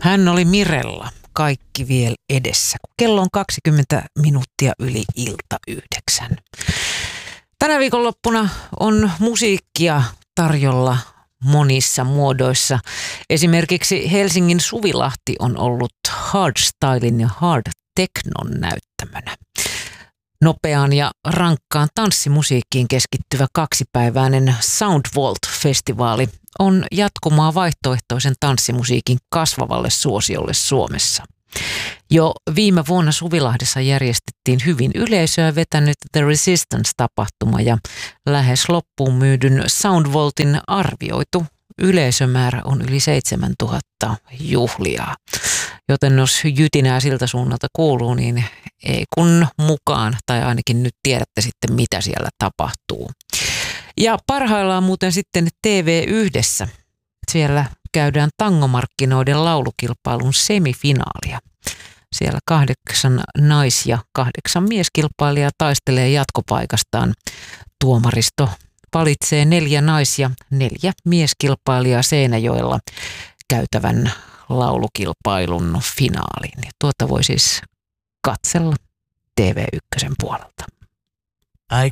Hän oli Mirella, kaikki vielä edessä. Kello on 20 minuuttia yli ilta 9. Tänä viikonloppuna on musiikkia tarjolla monissa muodoissa. Esimerkiksi Helsingin Suvilahti on ollut hardstylin ja hard technon näyttämönä. Nopeaan ja rankkaan tanssimusiikkiin keskittyvä kaksipäiväinen Soundvault-festivaali on jatkumaa vaihtoehtoisen tanssimusiikin kasvavalle suosiolle Suomessa. Jo viime vuonna Suvilahdessa järjestettiin hyvin yleisöä vetänyt The Resistance-tapahtuma ja lähes loppuun myydyn Soundvaultin arvioitu yleisömäärä on yli 7000 juhlijaa. Joten jos jytinää siltä suunnalta kuuluu, niin ei kun mukaan, tai ainakin nyt tiedätte sitten mitä siellä tapahtuu. Ja parhaillaan muuten sitten TV1. Siellä käydään tangomarkkinoiden laulukilpailun semifinaalia. Siellä 8 nais- ja 8 mieskilpailijaa taistelee jatkopaikastaan. Tuomaristo valitsee 4 nais- ja 4 mieskilpailijaa Seinäjoella käytävän laulukilpailun finaaliin. Tuota voi siis katsella TV1 puolelta.